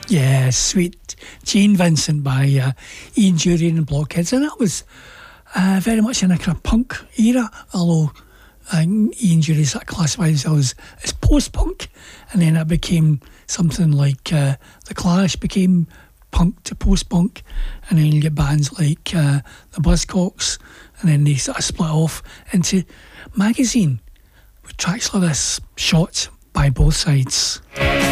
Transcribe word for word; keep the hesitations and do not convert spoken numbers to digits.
Yeah, Sweet Jane Vincent by uh, Ian Dury and Blockheads, and that was uh, very much in a kind of punk era, although uh, Ian Dury sort of classified himself as, as post-punk, and then it became something like uh, The Clash became punk to post-punk, and then you get bands like uh, the Buzzcocks, and then they sort of split off into Magazine with tracks like this, Shot by Both Sides.